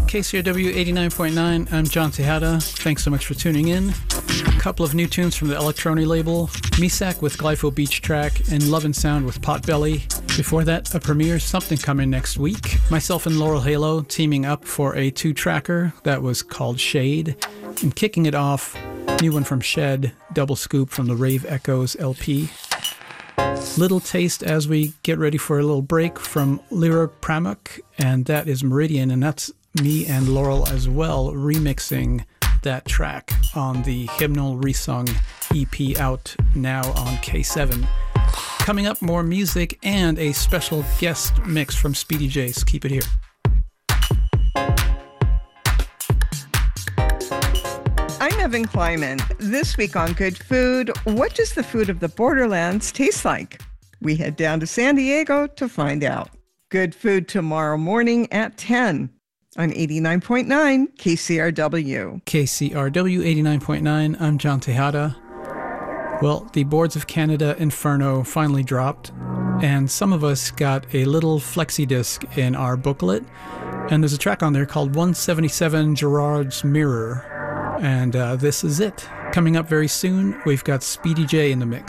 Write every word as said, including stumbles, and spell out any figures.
K C R W eighty-nine point nine, I'm John Tejada. Thanks so much for tuning in. A couple of new tunes from the Electroni label, Misak with Glypho Beach Track, and Love and Sound with Potbelly. Before that, a premiere, Something Coming Next Week. Myself and Laurel Halo teaming up for a two-tracker that was called Shade. And kicking it off, new one from Shed, Double Scoop from the Rave Echoes L P. Little taste as we get ready for a little break from Lyra Pramuk, and that is Meridian, and that's me and Laurel as well remixing that track on the Hymnal Resung E P out now on K seven. Coming up, more music and a special guest mix from Speedy J, so keep it here. I'm Evan Kleiman. This week on Good Food, what does the food of the borderlands taste like? We head down to San Diego to find out. Good Food tomorrow morning at ten on eighty-nine point nine K C R W. K C R W eighty-nine point nine, I'm John Tejada. Well, the Boards of Canada Inferno finally dropped, and some of us got a little flexi disc in our booklet, and there's a track on there called one seventy-seven Gerard's Mirror. And uh, this is it. Coming up very soon, we've got Speedy J in the mix.